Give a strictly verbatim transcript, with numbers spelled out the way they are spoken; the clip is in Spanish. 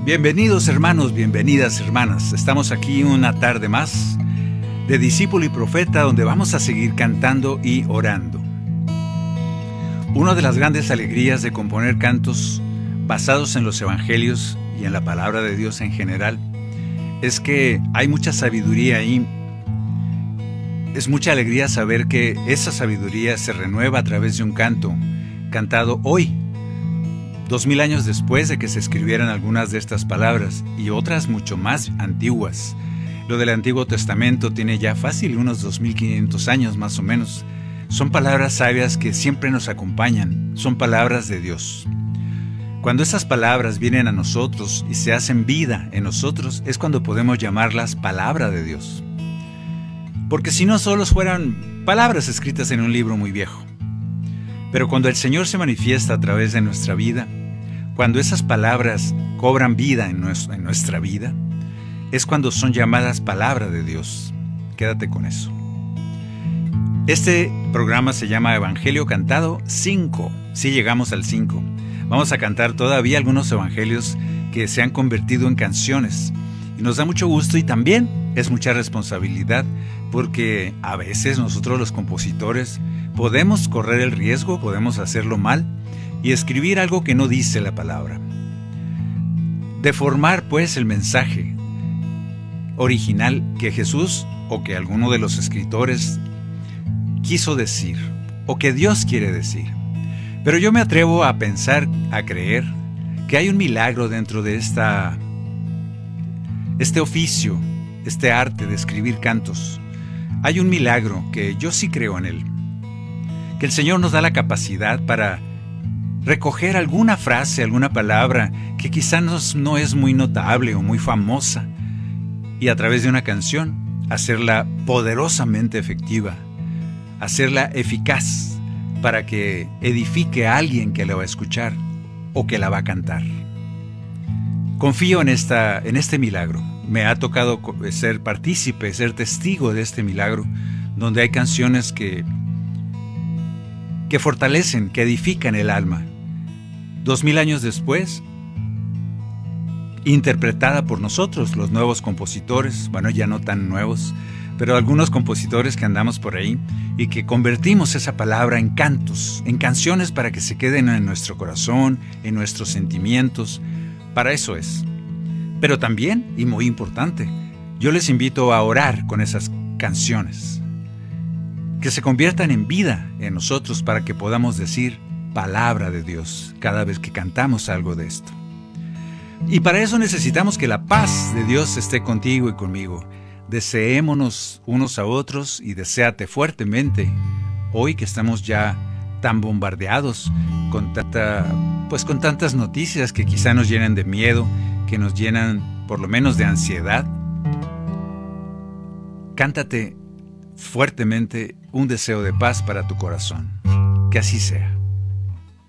Bienvenidos hermanos, bienvenidas hermanas. Estamos aquí una tarde más de Discípulo y Profeta, donde vamos a seguir cantando y orando. Una de las grandes alegrías de componer cantos basados en los evangelios y en la palabra de Dios en general es que hay mucha sabiduría ahí. Es mucha alegría saber que esa sabiduría se renueva a través de un canto cantado hoy, dos mil años después de que se escribieran algunas de estas palabras y otras mucho más antiguas. Lo del Antiguo Testamento tiene ya fácil unos dos mil quinientos años más o menos. Son palabras sabias que siempre nos acompañan, son palabras de Dios. Cuando esas palabras vienen a nosotros y se hacen vida en nosotros, es cuando podemos llamarlas palabra de Dios. Porque si no, solo fueran palabras escritas en un libro muy viejo. Pero cuando el Señor se manifiesta a través de nuestra vida, cuando esas palabras cobran vida en, nuestro, en nuestra vida, es cuando son llamadas palabra de Dios. Quédate con eso. Este programa se llama Evangelio Cantado cinco. Sí, llegamos al cinco. Vamos a cantar todavía algunos evangelios que se han convertido en canciones. Y nos da mucho gusto y también es mucha responsabilidad, porque a veces nosotros los compositores podemos correr el riesgo, podemos hacerlo mal y escribir algo que no dice la palabra. Deformar pues el mensaje original que Jesús o que alguno de los escritores quiso decir o que Dios quiere decir. Pero yo me atrevo a pensar, a creer que hay un milagro dentro de esta, este oficio, este arte de escribir cantos. Hay un milagro que yo sí creo en él. Que el Señor nos da la capacidad para recoger alguna frase, alguna palabra que quizás no, no es muy notable o muy famosa, y a través de una canción hacerla poderosamente efectiva, hacerla eficaz para que edifique a alguien que la va a escuchar o que la va a cantar. Confío en, esta, en este milagro. Me ha tocado ser partícipe, ser testigo de este milagro, donde hay canciones que que fortalecen, que edifican el alma. Dos mil años después, interpretada por nosotros, los nuevos compositores, bueno, ya no tan nuevos, pero algunos compositores que andamos por ahí y que convertimos esa palabra en cantos, en canciones para que se queden en nuestro corazón, en nuestros sentimientos. Para eso es. Pero también, y muy importante, yo les invito a orar con esas canciones, que se conviertan en vida en nosotros para que podamos decir palabra de Dios cada vez que cantamos algo de esto. Y para eso necesitamos que la paz de Dios esté contigo y conmigo. Deseémonos unos a otros y deséate fuertemente hoy que estamos ya tan bombardeados con tanta, pues con tantas noticias que quizá nos llenan de miedo, que nos llenan por lo menos de ansiedad. Cántate fuertemente un deseo de paz para tu corazón. Que así sea.